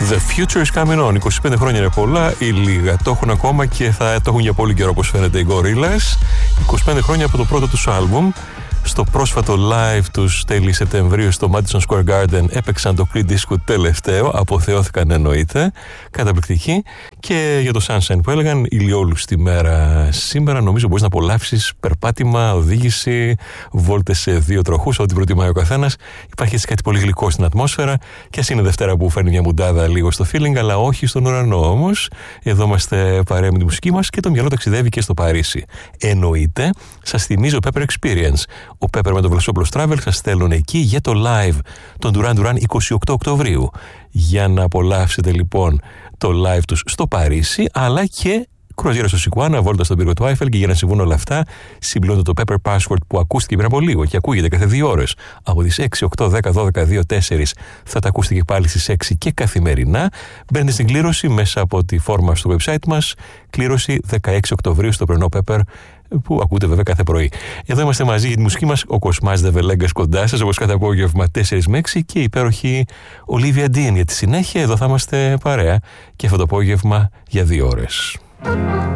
The future is coming on. 25 χρόνια είναι πολλά ή λίγα. Το έχουν ακόμα και θα το έχουν για πολύ καιρό, όπως φαίνεται, οι Gorillaz. 25 χρόνια από το πρώτο τους άλμπουμ. Στο πρόσφατο live τους τέλη Σεπτεμβρίου στο Madison Square Garden έπαιξαν το Creed Disco τελευταίο, αποθεώθηκαν εννοείται, καταπληκτική. Και για το Sunshine που έλεγαν, ηλιόλουστη μέρα σήμερα, νομίζω μπορείς να απολαύσεις περπάτημα, οδήγηση, βόλτες σε δύο τροχούς, ό,τι προτιμάει ο καθένας. Υπάρχει έτσι κάτι πολύ γλυκό στην ατμόσφαιρα και ας είναι Δευτέρα που φέρνει μια μουντάδα λίγο στο feeling, αλλά όχι στον ουρανό όμως. Εδώ είμαστε παρέα με τη μουσική μας και το μυαλό ταξιδεύει και στο Παρίσι. Εννοείται, σας θυμίζω Pepper Experience. Ο Pepper με το Βλασόπουλος Travel σας στέλνουν εκεί για το live των Duran Duran 28 Οκτωβρίου. Για να απολαύσετε λοιπόν το live τους στο Παρίσι, αλλά και κρουαζιέρα στο Σικουάνα, βόλτα στον πύργο του Άιφελ. Και για να συμβούν όλα αυτά, συμπληρώνετε το Pepper Password που ακούστηκε πριν από λίγο και ακούγεται κάθε 2 ώρες. Από τις 6, 8, 10, 12, 2, 4 θα τα ακούσετε και πάλι στις 6 και καθημερινά. Μπαίνετε στην κλήρωση μέσα από τη φόρμα στο website μας. Κλήρωση 16 Οκτωβρίου στο πρωινό Pepper, που ακούτε βέβαια κάθε πρωί. Εδώ είμαστε μαζί για τη μουσική μας, ο Κοσμάς Δεβελέγκας κοντά σας, όπως κάθε απόγευμα 4 με 6 και η υπέροχη Olivia Dean. Για τη συνέχεια εδώ θα είμαστε παρέα και αυτό το απόγευμα για 2 ώρες.